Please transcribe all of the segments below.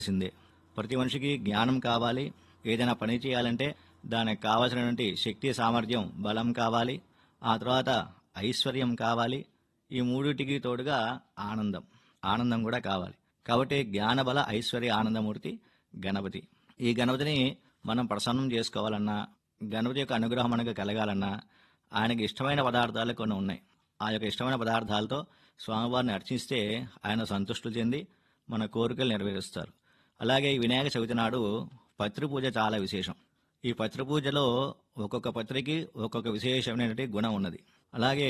సిందే. ప్రతి మనిషికి జ్ఞానం కావాలి. ఏదైనా పని చేయాలంటే దానికి కావలసినటువంటి శక్తి, సామర్థ్యం, బలం కావాలి. ఆ తర్వాత ఐశ్వర్యం కావాలి. ఈ మూడిటికి తోడుగా ఆనందం, ఆనందం కూడా కావాలి. కాబట్టి జ్ఞానబల ఐశ్వర్య ఆనందమూర్తి గణపతి. ఈ గణపతిని మనం ప్రసన్నం చేసుకోవాలన్నా, గణపతి యొక్క అనుగ్రహం మనకు కలగాలన్నా ఆయనకి ఇష్టమైన పదార్థాలు కొన్ని ఉన్నాయి. ఆ యొక్క ఇష్టమైన పదార్థాలతో స్వామివారిని అర్చిస్తే ఆయన సంతుష్టులు చెంది మన కోరికలు నెరవేరుస్తారు. అలాగే ఈ వినాయక చవితి నాడు పత్రి పూజ చాలా విశేషం. ఈ పత్రి పూజలో ఒక్కొక్క పత్రికి ఒక్కొక్క విశేషమైనటువంటి గుణం ఉన్నది. అలాగే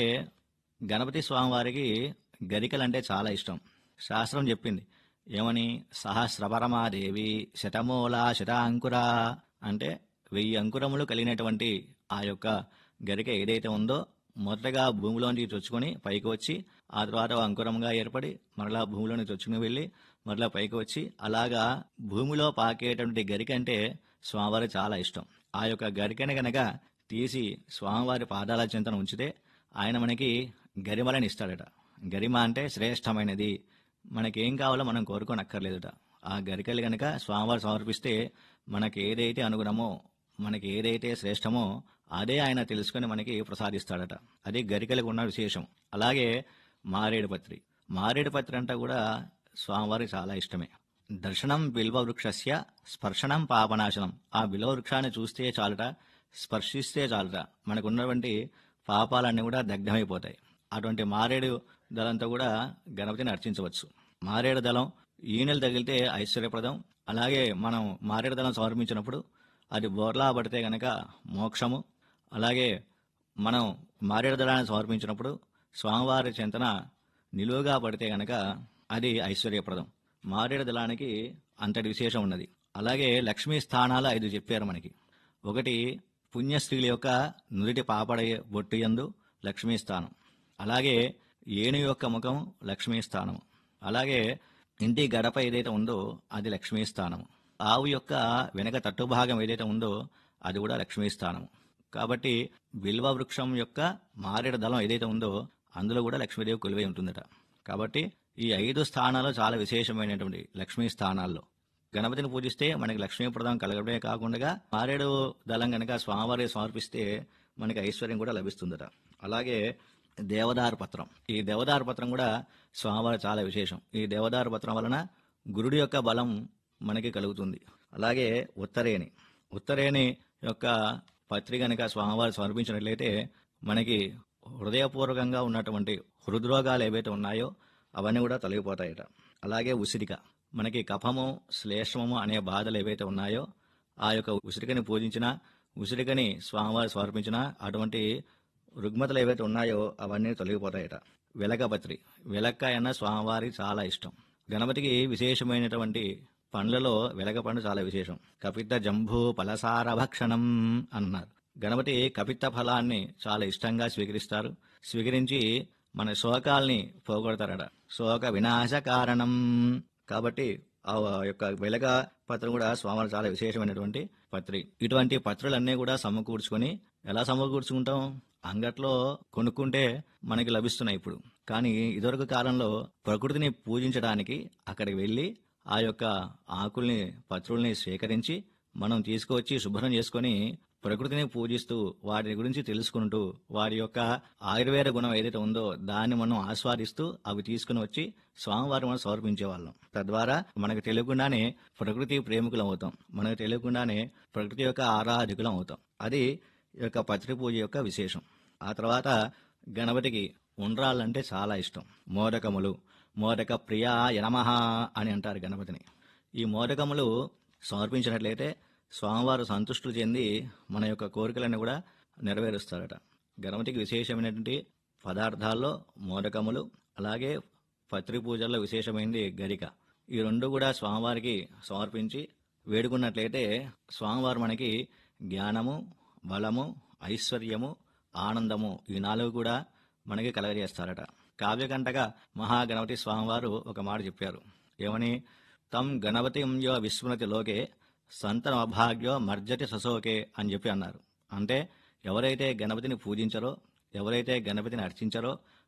గణపతి స్వామివారికి గరికలంటే చాలా ఇష్టం. శాస్త్రం చెప్పింది ఏమని, సహస్రపరమాదేవి శతమూల శతాంకురా అంటే 1000 అంకురములు కలిగినటువంటి ఆ యొక్క గరిక ఏదైతే ఉందో మొదటగా భూమిలోంచి చొచ్చుకొని పైకి వచ్చి ఆ తర్వాత అంకురంగా ఏర్పడి మరలా భూమిలోని చొచ్చుకుని వెళ్ళి మరలా పైకి వచ్చి అలాగా భూమిలో పాకేటువంటి గరిక అంటే స్వామివారి చాలా ఇష్టం. ఆ యొక్క గరికని గనక తీసి స్వామివారి పాదాల చింతన ఉంచితే ఆయన మనకి గరిమలని ఇస్తాడట. గరిమ అంటే శ్రేష్టమైనది. మనకేం కావాలో మనం కోరుకోనక్కర్లేదుట. ఆ గరికలు గనక స్వామివారు సమర్పిస్తే మనకి ఏదైతే అనుగుణమో, మనకి ఏదైతే శ్రేష్టమో అదే ఆయన తెలుసుకొని మనకి ప్రసాదిస్తాడట. అది గరికలకు ఉన్న విశేషం. అలాగే మారేడు పత్రి. మారేడు పత్రి అంతా కూడా స్వామివారికి చాలా ఇష్టమే. దర్శనం బిల్వ వృక్షస్య స్పర్శనం పాపనాశనం. ఆ బిల్వ వృక్షాన్ని చూస్తే చాలుట, స్పర్శిస్తే చాలుట మనకున్నటువంటి పాపాలన్నీ కూడా దగ్ధమైపోతాయి. అటువంటి మారేడు దళంతో కూడా గణపతిని అర్చించవచ్చు. మారేడు దళం ఈనెలు తగిలితే ఐశ్వర్యప్రదం. అలాగే మనం మారేడు దళం సమర్పించినప్పుడు అది బోర్లా పడితే గనక మోక్షము. అలాగే మనం మారేడు దళాన్ని సమర్పించినప్పుడు స్వామివారి చింతన నిలువుగా పడితే గనక అది ఐశ్వర్యప్రదం. మారేడు దళానికి అంతటి విశేషం ఉన్నది. అలాగే లక్ష్మీ స్థానాలు 5 చెప్పారు మనకి. ఒకటి, పుణ్యస్త్రీల యొక్క నుదుటి పాపడ బొట్టు యందు లక్ష్మీ స్థానం. అలాగే ఏనుగు యొక్క ముఖం లక్ష్మీ స్థానం. అలాగే ఇంటి గడప ఏదైతే ఉందో అది లక్ష్మీ స్థానం. ఆవు యొక్క వెనక తట్టుభాగం ఏదైతే ఉందో అది కూడా లక్ష్మీ స్థానం. కాబట్టి బిల్వ వృక్షం యొక్క మారేడు దళం ఏదైతే ఉందో అందులో కూడా లక్ష్మీదేవి కొలువై ఉంటుందట. కాబట్టి ఈ 5 స్థానాలు చాలా విశేషమైనటువంటి లక్ష్మీ స్థానాల్లో గణపతిని పూజిస్తే మనకి లక్ష్మీప్రదం కలగడమే కాకుండా మారేడు దళం గనక స్వామివారి సమర్పిస్తే మనకి ఐశ్వర్యం కూడా లభిస్తుందట. అలాగే దేవదారు పత్రం. ఈ దేవదారు పత్రం కూడా స్వామివారి చాలా విశేషం. ఈ దేవదారు పత్రం వలన గురుడి యొక్క బలం మనకి కలుగుతుంది. అలాగే ఉత్తరేణి. ఉత్తరేణి యొక్క పత్రి గనక స్వామివారు సమర్పించినట్లయితే మనకి హృదయపూర్వకంగా ఉన్నటువంటి హృద్రోగాలు ఏవైతే ఉన్నాయో అవన్నీ కూడా తొలగిపోతాయట. అలాగే ఉసిరిక. మనకి కఫము, శ్లేష్మము అనే బాధలు ఏవైతే ఉన్నాయో ఆ యొక్క ఉసిరికని పూజించినా, ఉసిరికని స్వామివారు సమర్పించినా అటువంటి రుగ్మతలు ఏవైతే ఉన్నాయో అవన్నీ తొలగిపోతాయట. వెలకపత్రి. వెలక్కాయ అన్న స్వామివారి చాలా ఇష్టం. గణపతికి విశేషమైనటువంటి పండ్లలో వెలక పండు చాలా విశేషం. కపిత్త జంభూ ఫలసార భక్షణం అన్నారు. గణపతి కపిత్త ఫలాన్ని చాలా ఇష్టంగా స్వీకరిస్తారు. స్వీకరించి మన శోకాల్ని పోగొడతారట. శోక వినాశ కారణం. కాబట్టి ఆ యొక్క వెలక పత్రం కూడా స్వామివారి చాలా విశేషమైనటువంటి పత్రి. ఇటువంటి పత్రులన్నీ కూడా సమకూర్చుకొని ఎలా సమకూర్చుకుంటాం? అంగట్లో కొనుక్కుంటే మనకి లభిస్తున్నాయి ఇప్పుడు. కానీ ఇదివరకు కాలంలో ప్రకృతిని పూజించడానికి అక్కడికి వెళ్ళి ఆ యొక్క ఆకుల్ని, పత్రుల్ని సేకరించి మనం తీసుకువచ్చి శుభ్రం చేసుకొని ప్రకృతిని పూజిస్తూ వాటి గురించి తెలుసుకుంటూ వారి యొక్క ఆయుర్వేద గుణం ఏదైతే ఉందో దాన్ని మనం ఆస్వాదిస్తూ అవి తీసుకుని వచ్చి స్వామివారి మనం సమర్పించేవాళ్ళం. తద్వారా మనకు తెలియకుండానే ప్రకృతి ప్రేమికులం అవుతాం. మనకు తెలియకుండానే ప్రకృతి యొక్క ఆరాధకులం అవుతాం. అది ఈ యొక్క పత్రి పూజ యొక్క విశేషం. ఆ తర్వాత గణపతికి ఉండ్రాళ్ళంటే చాలా ఇష్టం. మోదకములు. మోదక ప్రియాయ నమః అని అంటారు గణపతిని. ఈ మోదకములు సమర్పించినట్లయితే స్వామివారు సంతుష్టులు చెంది మన యొక్క కోరికలన్నీ కూడా నెరవేరుస్తారట. గణపతికి విశేషమైనటువంటి పదార్థాల్లో మోదకములు, అలాగే పత్రి పూజల్లో విశేషమైనది గరిక. ఈ 2 కూడా స్వామివారికి సమర్పించి వేడుకున్నట్లయితే స్వామివారు మనకి జ్ఞానము, బలము, ఐశ్వర్యము, ఆనందము ఈ 4 కూడా మనకి కలగజేస్తారట. కావ్యకంటక మహాగణపతి స్వామివారు ఒక మాట చెప్పారు. ఏమని? తం గణపతిం యో విస్మృతి లోకే సంతన అభాగ్యో మర్జటి సశోకే అని చెప్పి అన్నారు. అంటే ఎవరైతే గణపతిని పూజించరో, ఎవరైతే గణపతిని అర్చించరో,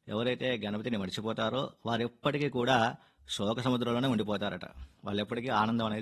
ఎవరైతే గణపతిని మర్చిపోతారో వారు ఎప్పటికీ కూడా శోక సముద్రంలోనే ఉండిపోతారట. వాళ్ళు ఎప్పటికీ ఆనందం అనేది